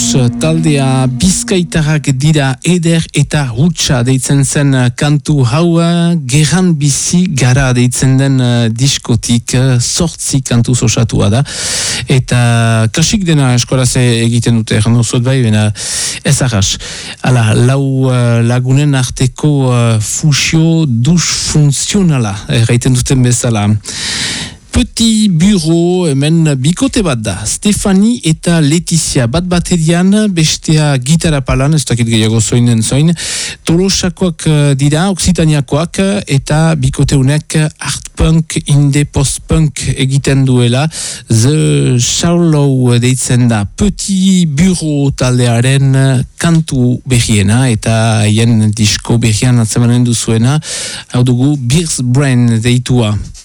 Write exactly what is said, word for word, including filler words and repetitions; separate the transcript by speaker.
Speaker 1: taldea bizkaitarrak dira eder eta hutsa deitzen zen kantu hau gerran bizi gara deitzen den diskotik sortzi kantu osatua da eta kasik dena eskolaz egiten dute erran osuet bai, bena ez arras. Hala, lau lagunen arteko fusio dus funtzionala erraiten duten bezala. Petit bureau, hemen bikote bat da. Stefani eta Letizia bat baterian, bestea gitarra palan, ez dakit gehiago zoinen zoin. Tolosakoak dira, Oksitaniakoak, eta bikote unek art punk, indie post-punk egiten duela. The Shallow deitzen da. Petit bureau taldearen kantu berriena, eta hien disko berrian atzemanen duzuena, hau dugu Beers Brain deitua.